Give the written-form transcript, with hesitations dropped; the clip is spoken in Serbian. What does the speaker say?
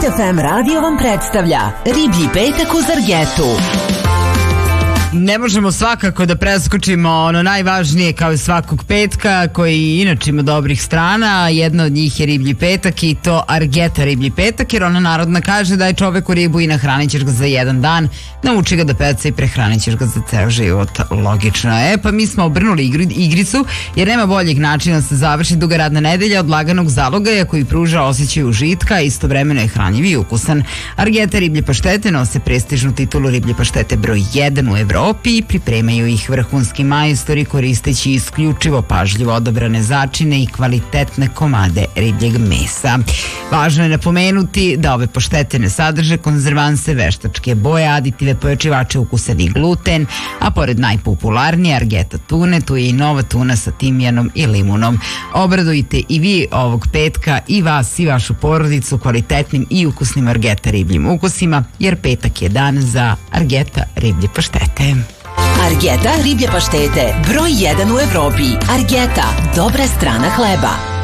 FM radio vam predstavlja Riblji petak uz Argetu. Ne možemo svakako da preskočimo ono najvažnije kao i svakog petka, koji inače ima dobrih strana. Jedna od njih je Riblji petak, i to Argeta Riblji petak, jer ona narodna kaže da je čoveku ribu i nahranit ćeš ga za jedan dan, nauči ga da peca i prehranit ćeš ga za ceo život. Logično je. Pa mi smo obrnuli igricu, jer nema boljeg načina da se završi duga radna nedelja od laganog zalogaja koji pruža osjećaj užitka, istovremeno je hranjiv i ukusan. Argeta Riblje paštete nose prestižnu titulu Riblje paštete broj 1 u Evropi i pripremaju ih vrhunski majstori koristeći isključivo pažljivo odabrane začine i kvalitetne komade ribljeg mesa. Važno je napomenuti da ove paštete ne sadrže konzervanse, veštačke boje, aditive, pojačivače ukusa i gluten, a pored najpopularnije Argeta tune, tu je i nova tuna sa timjanom i limunom. Obradujte i vi ovog petka i vas i vašu porodicu kvalitetnim i ukusnim Argeta ribljim ukusima, jer petak je dan za Argeta riblje paštete. Argeta Riblje paštete, broj 1 u Evropi. Argeta, dobra strana hleba.